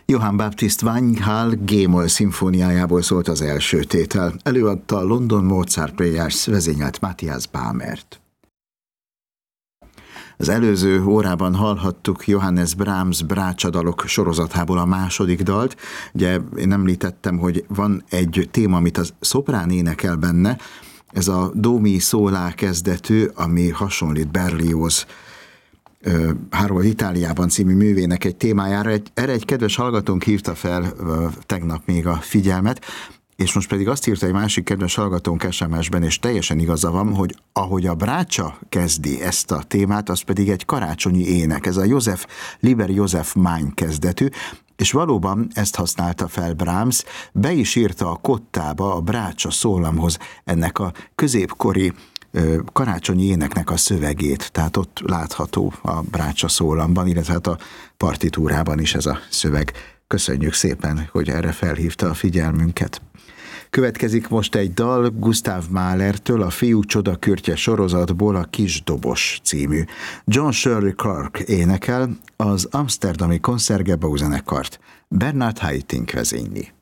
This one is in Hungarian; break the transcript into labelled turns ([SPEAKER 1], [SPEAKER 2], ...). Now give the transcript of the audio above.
[SPEAKER 1] Johann Baptist Weinhall G-moll szimfóniájából szólt az első tétel. Előadta a London Mozart Players vezényelt Matthias Bamert. Az előző órában hallhattuk Johannes Brahms brácsadalok sorozatából a második dalt. Ugye én említettem, hogy van egy téma, amit a szoprán énekel benne, ez a do mi sol lá kezdetű, ami hasonlít Berlioz Harold Itáliában című művének egy témájára. Erre egy kedves hallgatónk hívta fel tegnap még a figyelmet, és most pedig azt írta egy másik kedves hallgatónk SMS-ben, és teljesen igaza van, hogy ahogy a brácsa kezdi ezt a témát, az pedig egy karácsonyi ének. Ez a Liber József Mány kezdetű, és valóban ezt használta fel Brahms, be is írta a kottába, a brácsa szólamhoz ennek a középkori karácsonyi éneknek a szövegét, tehát ott látható a brácsa szólamban, illetve hát a partitúrában is ez a szöveg. Köszönjük szépen, hogy erre felhívta a figyelmünket. Következik most egy dal Gustav Mahlertől, a Fiú csodakürtje sorozatból, a Kis dobos című. John Shirley Clarke énekel, az amszterdami Concertgebouw zenekart Bernard Haitink vezényli.